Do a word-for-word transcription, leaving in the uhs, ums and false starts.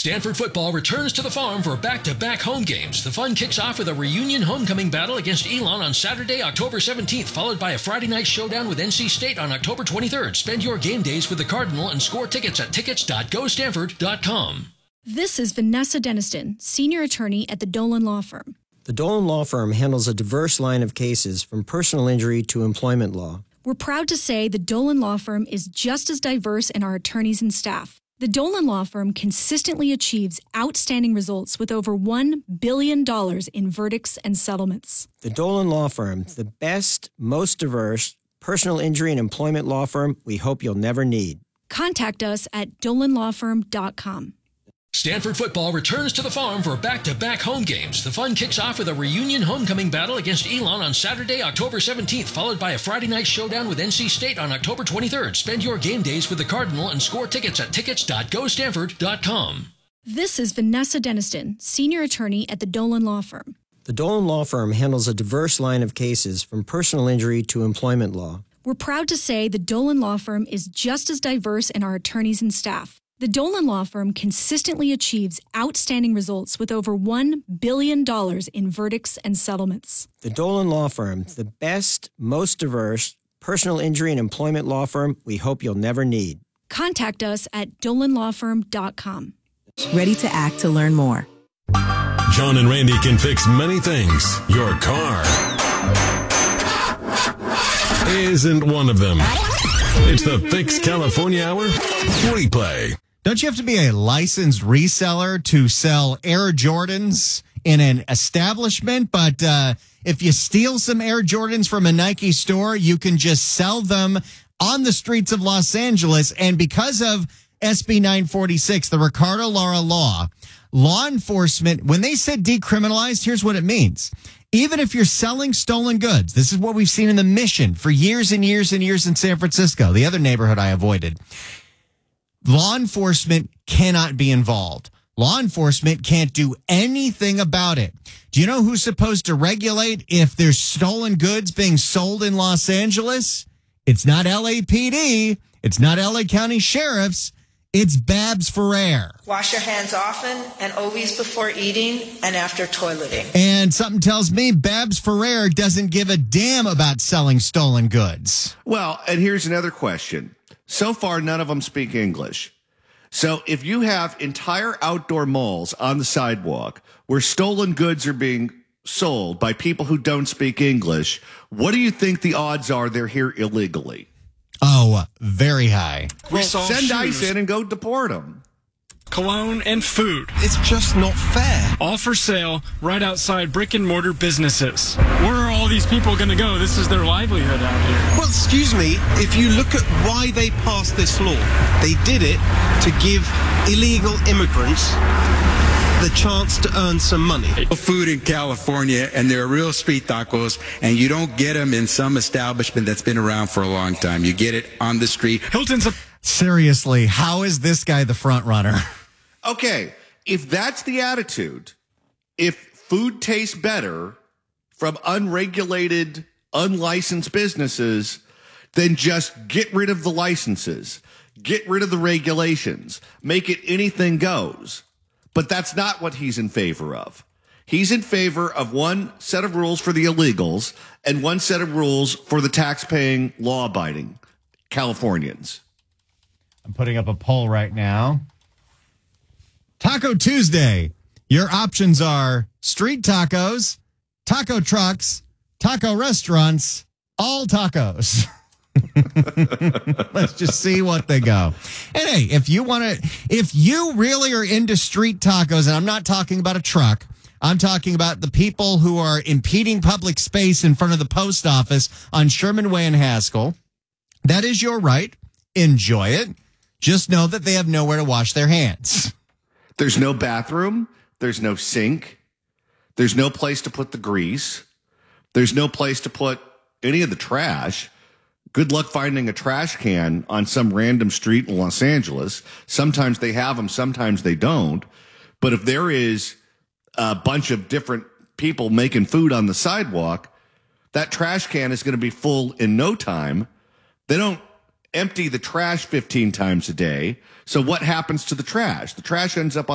Stanford football returns to the farm for back-to-back home games. The fun kicks off with a reunion homecoming battle against Elon on Saturday, October seventeenth, followed by a Friday night showdown with N C State on October twenty-third. Spend your game days with the Cardinal and score tickets at tickets dot go stanford dot com. This is Vanessa Deniston, senior attorney at the Dolan Law Firm. The Dolan Law Firm handles a diverse line of cases from personal injury to employment law. We're proud to say the Dolan Law Firm is just as diverse in our attorneys and staff. The Dolan Law Firm consistently achieves outstanding results with over one billion dollars in verdicts and settlements. The Dolan Law Firm, the best, most diverse personal injury and employment law firm we hope you'll never need. Contact us at dolan law firm dot com. Stanford football returns to the farm for back-to-back home games. The fun kicks off with a reunion homecoming battle against Elon on Saturday, October seventeenth, followed by a Friday night showdown with N C State on October twenty-third. Spend your game days with the Cardinal and score tickets at tickets dot go stanford dot com. This is Vanessa Deniston, senior attorney at the Dolan Law Firm. The Dolan Law Firm handles a diverse line of cases from personal injury to employment law. We're proud to say the Dolan Law Firm is just as diverse in our attorneys and staff. The Dolan Law Firm consistently achieves outstanding results with over one billion dollars in verdicts and settlements. The Dolan Law Firm, the best, most diverse personal injury and employment law firm we hope you'll never need. Contact us at dolan law firm dot com. Ready to act to learn more. John and Randy can fix many things. Your car isn't one of them. It's the Fix California Hour replay. Don't you have to be a licensed reseller to sell Air Jordans in an establishment? But uh, if you steal some Air Jordans from a Nike store, you can just sell them on the streets of Los Angeles. And because of S B nine forty-six, the Ricardo Lara law, law enforcement, when they said decriminalized, here's what it means. Even if you're selling stolen goods, this is what we've seen in the Mission for years and years and years in San Francisco, the other neighborhood I avoided. Law enforcement cannot be involved. Law enforcement can't do anything about it. Do you know who's supposed to regulate if there's stolen goods being sold in Los Angeles? It's not L A P D. It's not L A County Sheriffs. It's Babs Ferrer. Wash your hands often and always before eating and after toileting. And something tells me Babs Ferrer doesn't give a damn about selling stolen goods. Well, and here's another question. So far, none of them speak English. So if you have entire outdoor malls on the sidewalk where stolen goods are being sold by people who don't speak English, what do you think the odds are they're here illegally? Oh, very high. Well, send ICE in and go deport them. Cologne and food. It's just not fair. All for sale right outside brick and mortar businesses. Where are all these people going to go? This is their livelihood out here. Well, excuse me, if you look at why they passed this law, they did it to give illegal immigrants the chance to earn some money. Food in California, and they're real street tacos, and you don't get them in some establishment that's been around for a long time. You get it on the street. Hilton's a... Seriously, how is this guy the front runner? Okay, if that's the attitude, if food tastes better from unregulated, unlicensed businesses, then just get rid of the licenses, get rid of the regulations, make it anything goes. But that's not what he's in favor of. He's in favor of one set of rules for the illegals and one set of rules for the tax-paying, law-abiding Californians. I'm putting up a poll right now. Taco Tuesday. Your options are street tacos, taco trucks, taco restaurants, all tacos. Let's just see what they go. And hey, if you want to, if you really are into street tacos, and I'm not talking about a truck, I'm talking about the people who are impeding public space in front of the post office on Sherman Way and Haskell, that is your right. Enjoy it. Just know that they have nowhere to wash their hands. There's no bathroom. There's no sink. There's no place to put the grease. There's no place to put any of the trash. Good luck finding a trash can on some random street in Los Angeles. Sometimes they have them, sometimes they don't. But if there is a bunch of different people making food on the sidewalk, that trash can is going to be full in no time. They don't empty the trash fifteen times a day. So what happens to the trash? The trash ends up on